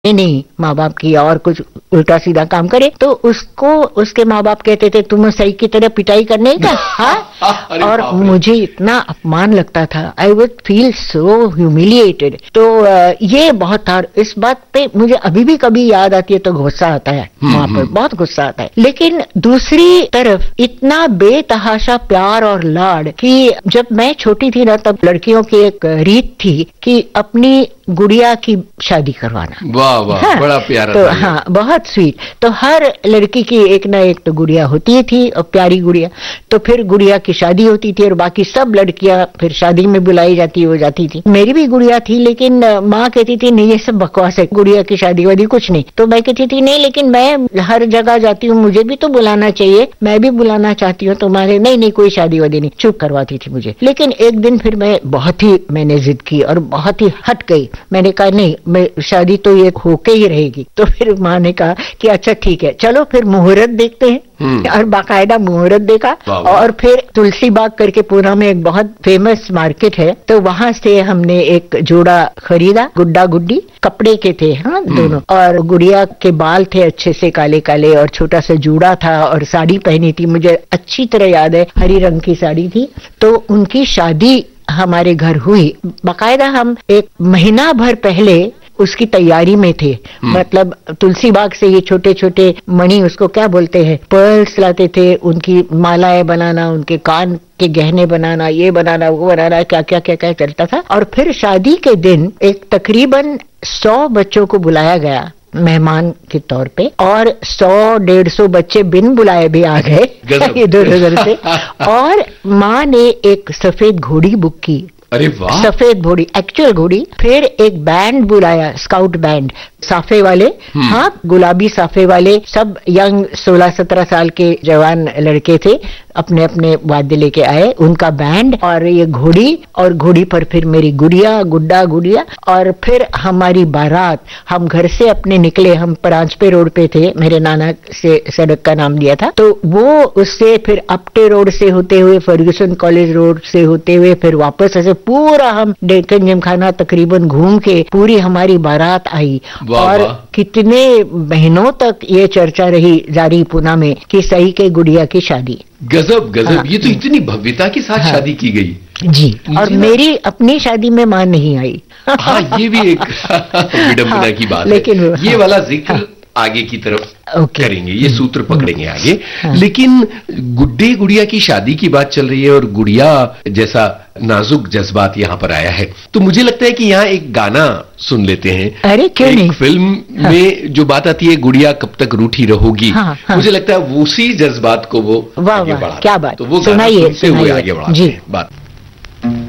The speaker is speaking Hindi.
नहीं माँ बाप की और कुछ उल्टा सीधा काम करे तो उसको उसके माँ बाप कहते थे तुम सही की तरह पिटाई करने का। हाँ। और मुझे इतना अपमान लगता था, I would feel so humiliated. तो ये बहुत था। इस बात पे मुझे अभी भी कभी याद आती है तो गुस्सा आता है, वहां पर बहुत गुस्सा आता है। लेकिन दूसरी तरफ इतना बेतहाशा प्यार और लाड कि जब मैं छोटी थी ना तब लड़कियों की एक रीत थी कि अपनी गुड़िया की शादी करवाना। वाह वाह, हाँ, बड़ा प्यारा तो था। हाँ, बहुत स्वीट। तो हर लड़की की एक ना एक तो गुड़िया होती थी और प्यारी गुड़िया। तो फिर गुड़िया की शादी होती थी और बाकी सब लड़कियां फिर शादी में बुलाई जाती हो जाती थी। मेरी भी गुड़िया थी लेकिन माँ कहती थी नहीं ये सब बकवास है, गुड़िया की शादी वादी कुछ नहीं। तो मैं कहती थी नहीं लेकिन मैं हर जगह जाती हूँ, मुझे भी तो बुलाना चाहिए, मैं भी बुलाना चाहती हूँ तुम्हारे। नहीं नहीं कोई शादी वादी नहीं, चुप करवाती थी मुझे। लेकिन एक दिन फिर मैंने जिद की और बहुत ही हट गई। मैंने कहा नहीं, मैं शादी तो ये होके ही रहेगी। तो फिर माँ ने कहा कि अच्छा ठीक है चलो फिर मुहूर्त देखते हैं। और बाकायदा मुहूर्त देखा और फिर तुलसी बाग करके पूना में एक बहुत फेमस मार्केट है, तो वहां से हमने एक जोड़ा खरीदा, गुड्डा गुड्डी कपड़े के थे, हाँ दोनों। और गुड़िया के बाल थे अच्छे से काले काले और छोटा सा जूड़ा था और साड़ी पहनी थी, मुझे अच्छी तरह याद है, हरी रंग की साड़ी थी। तो उनकी शादी हमारे घर हुई। बाकायदा हम एक महीना भर पहले उसकी तैयारी में थे। मतलब तुलसी बाग से ये छोटे छोटे मणि, उसको क्या बोलते हैं, पर्ल्स लाते थे, उनकी मालाएं बनाना, उनके कान के गहने बनाना, ये बनाना वो बनाना, क्या क्या क्या क्या चलता था। और फिर शादी के दिन एक तकरीबन 100 बच्चों को बुलाया गया मेहमान के तौर पे और 100-150 बच्चे बिन बुलाए भी आ गए इधर उधर से। और माँ ने एक सफेद घोड़ी बुक की। अरे वाह, सफेद घोड़ी, एक्चुअल घोड़ी। फिर एक बैंड बुलाया, स्काउट बैंड, साफे वाले, हाँ गुलाबी साफे वाले, सब यंग 16-17 साल के जवान लड़के थे, अपने अपने वाद्य लेके आए, उनका बैंड और ये घोड़ी। और घोड़ी पर फिर मेरी गुड़िया, गुड्डा गुड़िया। और फिर हमारी बारात, हम घर से अपने निकले, हम परांजपे रोड पे थे, मेरे नाना से सड़क का नाम दिया था। तो वो उससे फिर अपटे रोड से होते हुए फर्ग्यूसन कॉलेज रोड से होते हुए फिर वापस ऐसे पूरा हम डेक्कन जिमखाना तकरीबन घूम के पूरी हमारी बारात आई। और कितने महीनों तक ये चर्चा रही जारी पूना में कि सही के गुड़िया की शादी। गजब गजब। हाँ, ये तो इतनी भव्यता के साथ शादी की गई जी। और मेरी अपनी शादी में मां नहीं आई। हाँ, ये भी एक विडंबना की बात लेकिन है। ये वाला जिक्र आगे की तरफ करेंगे, ये सूत्र पकड़ेंगे आगे। लेकिन गुड्डे गुड़िया की शादी की बात चल रही है और गुड़िया जैसा नाजुक जज्बात यहाँ पर आया है, तो मुझे लगता है कि यहाँ एक गाना सुन लेते हैं। अरे क्यों नहीं। फिल्म में जो बात आती है गुड़िया कब तक रूठी रहोगी, मुझे लगता है उसी जज्बात को वो आगे बढ़ा। क्या बात, तो वो सुनाइए आगे बढ़ा बात।